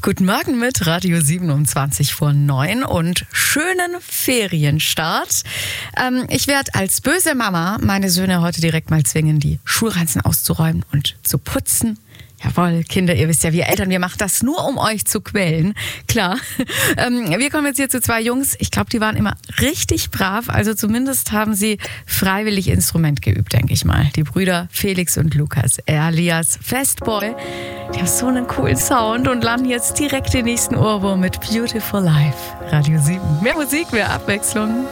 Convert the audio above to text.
Guten Morgen mit Radio 27 vor 9 und schönen Ferienstart. Ich werde als böse Mama meine Söhne heute direkt mal zwingen, die Schulranzen auszuräumen und zu putzen. Jawohl, Kinder, ihr wisst ja, wir Eltern, wir machen das nur, um euch zu quälen. Klar. Wir kommen jetzt hier zu zwei Jungs. Ich glaube, die waren immer richtig brav. Also zumindest haben sie freiwillig Instrument geübt, denke ich mal. Die Brüder Felix und Lukas, alias Fastboy. Die haben so einen coolen Sound und landen jetzt direkt den nächsten Ohrwurm mit Beautiful Life. Radio 7. Mehr Musik, mehr Abwechslung.